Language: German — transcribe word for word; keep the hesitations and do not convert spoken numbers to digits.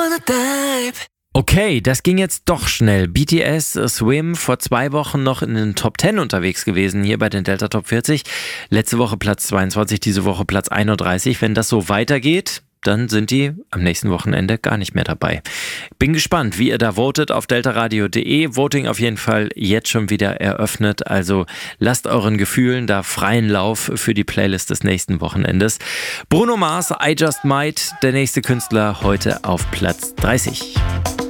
wanna dive. Okay, das ging jetzt doch schnell. B T S, Swim, vor zwei Wochen noch in den Top zehn unterwegs gewesen, hier bei den Delta Top vierzig. Letzte Woche Platz zweiundzwanzig, diese Woche Platz einunddreißig. Wenn das so weitergeht, dann sind die am nächsten Wochenende gar nicht mehr dabei. Bin gespannt, wie ihr da votet auf deltaradio punkt de. Voting auf jeden Fall jetzt schon wieder eröffnet. Also lasst euren Gefühlen da freien Lauf für die Playlist des nächsten Wochenendes. Bruno Mars, I Just Might, der nächste Künstler, heute auf Platz dreißig.